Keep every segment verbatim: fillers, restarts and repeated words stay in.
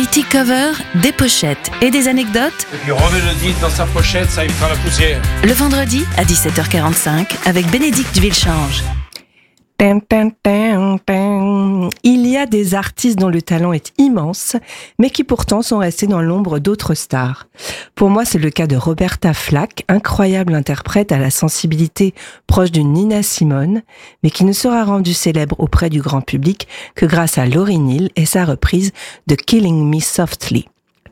Variety Cover, des pochettes et des anecdotes. Et puis remets le disque dans sa pochette, ça évitera la poussière. Le vendredi à dix-sept heures quarante-cinq avec Bénédicte Villechange. Tin, tin, tin, tin. Il y a des artistes dont le talent est immense, mais qui pourtant sont restés dans l'ombre d'autres stars. Pour moi, c'est le cas de Roberta Flack, incroyable interprète à la sensibilité proche d'une Nina Simone, mais qui ne sera rendue célèbre auprès du grand public que grâce à Lauryn Hill et sa reprise de Killing Me Softly.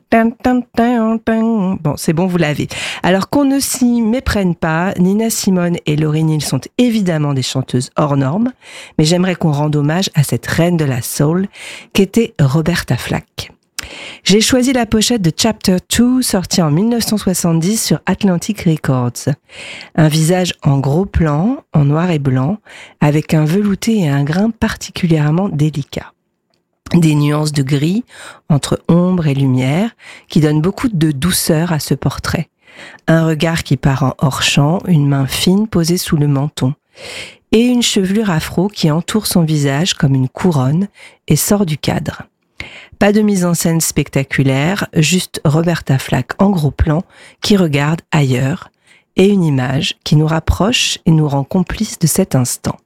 Bon, c'est bon, vous l'avez. Alors qu'on ne s'y méprenne pas, Nina Simone et Lauryn Hill sont évidemment des chanteuses hors normes, mais j'aimerais qu'on rende hommage à cette reine de la soul qu'était Roberta Flack. J'ai choisi la pochette de Chapter deux, sortie en dix-neuf cent soixante-dix sur Atlantic Records. Un visage en gros plan, en noir et blanc, avec un velouté et un grain particulièrement délicat. Des nuances de gris entre ombre et lumière qui donnent beaucoup de douceur à ce portrait. Un regard qui part en hors-champ, une main fine posée sous le menton et une chevelure afro qui entoure son visage comme une couronne et sort du cadre. Pas de mise en scène spectaculaire, juste Roberta Flack en gros plan qui regarde ailleurs et une image qui nous rapproche et nous rend complices de cet instant.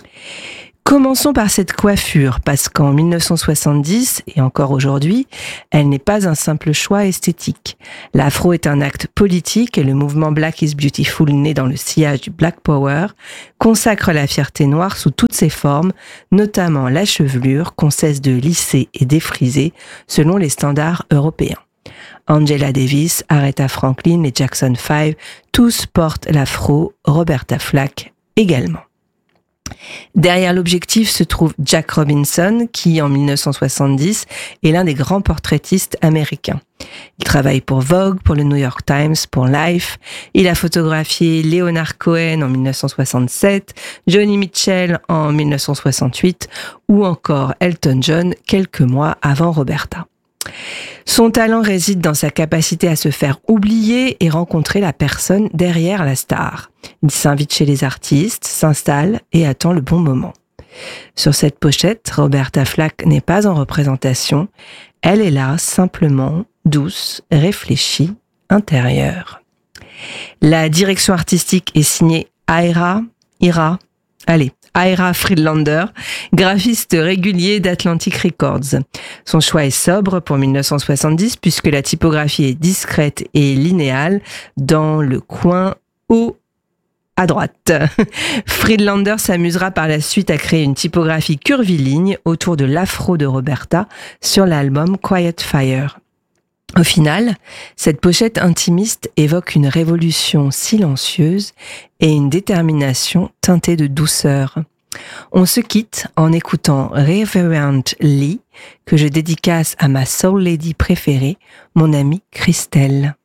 Commençons par cette coiffure, parce qu'en dix-neuf cent soixante-dix, et encore aujourd'hui, elle n'est pas un simple choix esthétique. L'afro est un acte politique et le mouvement Black is Beautiful, né dans le sillage du Black Power, consacre la fierté noire sous toutes ses formes, notamment la chevelure qu'on cesse de lisser et défriser selon les standards européens. Angela Davis, Aretha Franklin et Jackson five, tous portent l'afro, Roberta Flack également. Derrière l'objectif se trouve Jack Robinson, qui, en dix-neuf cent soixante-dix, est l'un des grands portraitistes américains. Il travaille pour Vogue, pour le New York Times, pour Life. Il a photographié Leonard Cohen en dix-neuf cent soixante-sept, Joni Mitchell en dix-neuf cent soixante-huit, ou encore Elton John quelques mois avant Roberta. Son talent réside dans sa capacité à se faire oublier et rencontrer la personne derrière la star. Il s'invite chez les artistes, s'installe et attend le bon moment. Sur cette pochette, Roberta Flack n'est pas en représentation. Elle est là, simplement, douce, réfléchie, intérieure. La direction artistique est signée Ira, Ira, allez, Ira Friedlander, graphiste régulier d'Atlantic Records. Son choix est sobre pour dix-neuf cent soixante-dix puisque la typographie est discrète et linéale dans le coin haut à droite. Friedlander s'amusera par la suite à créer une typographie curviligne autour de l'afro de Roberta sur l'album Quiet Fire. Au final, cette pochette intimiste évoque une révolution silencieuse et une détermination teintée de douceur. On se quitte en écoutant Reverend Lee, que je dédicace à ma soul lady préférée, mon amie Christelle.